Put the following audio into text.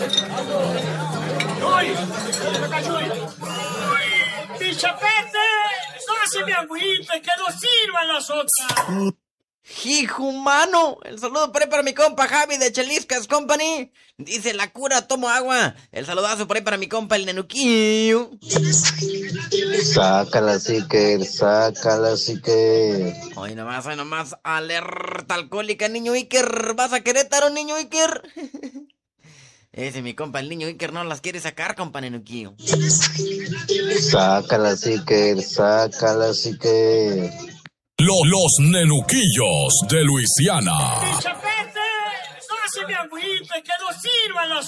¡Pichapete! ¡No se me agüite, que no sirvan las otras! ¡Hijo humano! El saludo por ahí para mi compa Javi de Cheliscas Company. Dice la cura, tomo agua. El saludazo por ahí para mi compa el Nenuquillo. Sácala, Siker, sácala, Siker. Hoy nomás, alerta alcohólica, niño Iker. ¿Vas a Querétaro, niño Iker? Ese mi compa, el niño Iker, no las quiere sacar, compa Nenuquillo. Sácala, Siker, sácala, Siker. Los Nenuquillos de Luisiana. ¡Pichapete! ¡No se me agüite, que no sirvan las